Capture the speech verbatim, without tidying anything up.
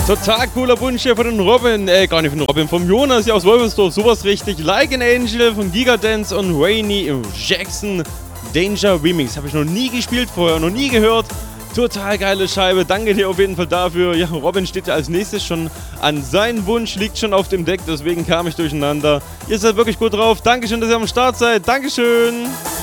Total cooler Wunsch hier von den Robin, äh, gar nicht von Robin, vom Jonas hier aus Wolfersdorf, sowas richtig. Like an Angel von Gigadance und Rainy Jackson Danger Remix. Habe ich noch nie gespielt vorher, noch nie gehört. Total geile Scheibe, danke dir auf jeden Fall dafür. Ja, Robin steht ja als nächstes schon an. Sein Wunsch liegt schon auf dem Deck, deswegen kam ich durcheinander. Ihr seid wirklich gut drauf. Dankeschön, dass ihr am Start seid. Dankeschön.